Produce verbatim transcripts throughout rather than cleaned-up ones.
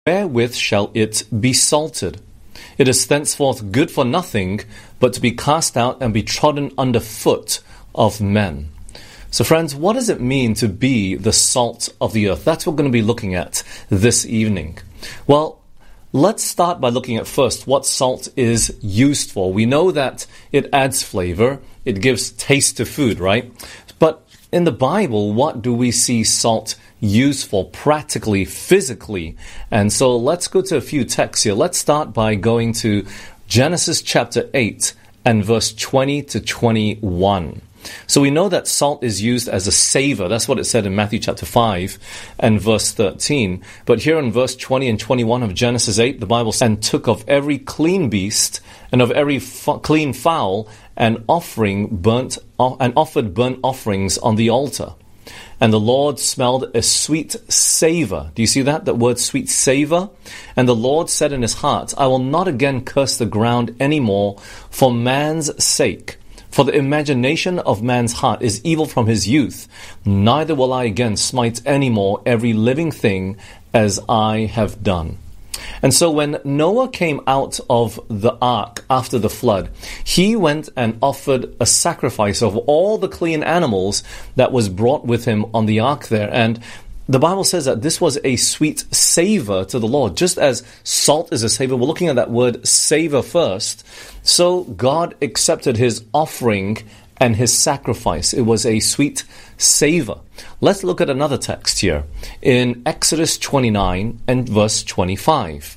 wherewith shall it be salted? It is thenceforth good for nothing, but to be cast out and be trodden under foot of men. So friends, what does it mean to be the salt of the earth? That's what we're going to be looking at this evening. Well, let's start by looking at first what salt is used for. We know that it adds flavor, it gives taste to food, right? But in the Bible, what do we see salt used for practically, physically? And so let's go to a few texts here. Let's start by going to Genesis chapter eight and verse twenty to twenty-one. So we know that salt is used as a savor. That's what it said in Matthew chapter five and verse thirteen. But here in verse twenty and twenty-one of Genesis eight, the Bible says, and took of every clean beast and of every f- clean fowl and offering burnt uh, and offered burnt offerings on the altar. And the Lord smelled a sweet savor. Do you see that? That word sweet savor? And the Lord said in his heart, I will not again curse the ground any more for man's sake. For the imagination of man's heart is evil from his youth. Neither will I again smite any more every living thing as I have done. And so when Noah came out of the ark after the flood, he went and offered a sacrifice of all the clean animals that was brought with him on the ark there. And the Bible says that this was a sweet savor to the Lord. Just as salt is a savor, we're looking at that word savor first. So God accepted his offering and his sacrifice. It was a sweet savor. Let's look at another text here in Exodus twenty-nine and verse twenty-five.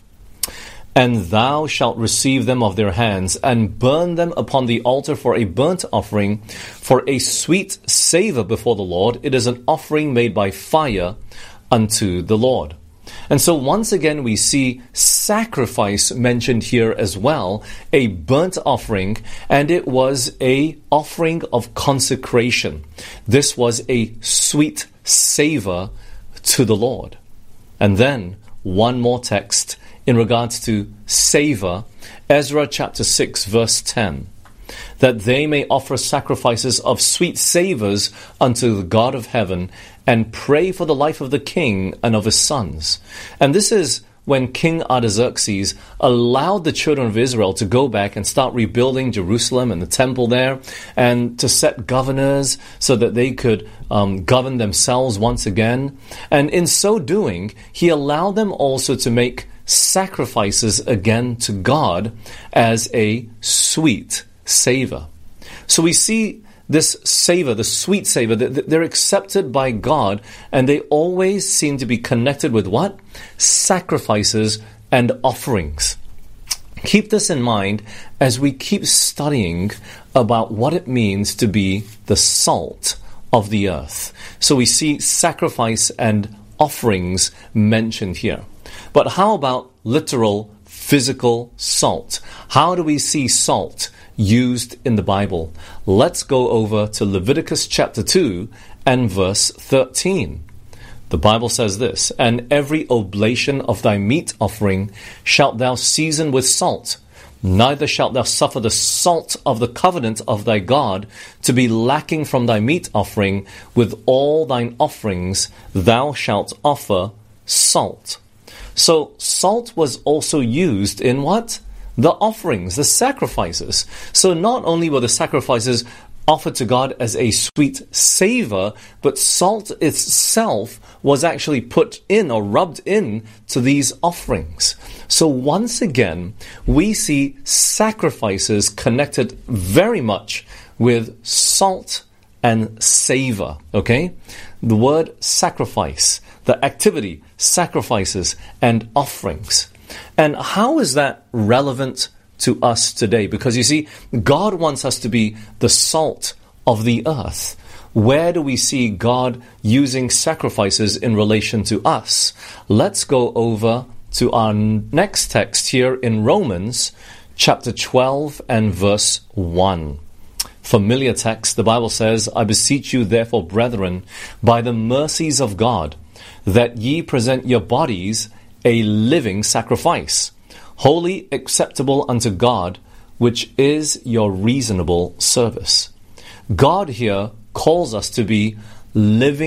And thou shalt receive them of their hands, and burn them upon the altar for a burnt offering, for a sweet savor before the Lord. It is an offering made by fire unto the Lord. And so once again we see sacrifice mentioned here as well, a burnt offering, and it was a offering of consecration. This was a sweet savor to the Lord. And then one more text in regards to savor, Ezra chapter six verse ten. That they may offer sacrifices of sweet savors unto the God of heaven, and pray for the life of the king and of his sons. And this is when King Artaxerxes allowed the children of Israel to go back and start rebuilding Jerusalem and the temple there, and to set governors so that they could um, govern themselves once again. And in so doing, he allowed them also to make sacrifices again to God as a sweet savor. So we see this savor, the sweet savor, they're accepted by God, and they always seem to be connected with what? Sacrifices and offerings. Keep this in mind as we keep studying about what it means to be the salt of the earth. So we see sacrifice and offerings mentioned here. But how about literal physical salt? How do we see salt used in the Bible? Let's go over to Leviticus chapter two and verse thirteen. The Bible says this, and every oblation of thy meat offering shalt thou season with salt, neither shalt thou suffer the salt of the covenant of thy God to be lacking from thy meat offering. With all thine offerings thou shalt offer salt. So salt was also used in what? The offerings, the sacrifices. So not only were the sacrifices offered to God as a sweet savor, but salt itself was actually put in or rubbed in to these offerings. So once again, we see sacrifices connected very much with salt and savor, okay? The word sacrifice, the activity, sacrifices and offerings. And how is that relevant to us today? Because you see, God wants us to be the salt of the earth. Where do we see God using sacrifices in relation to us? Let's go over to our next text here in Romans chapter twelve and verse one. Familiar text, the Bible says, I beseech you therefore, brethren, by the mercies of God, that ye present your bodies a living sacrifice, wholly acceptable unto God, which is your reasonable service. God here calls us to be living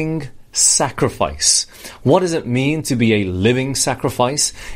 sacrifice. What does it mean to be a living sacrifice?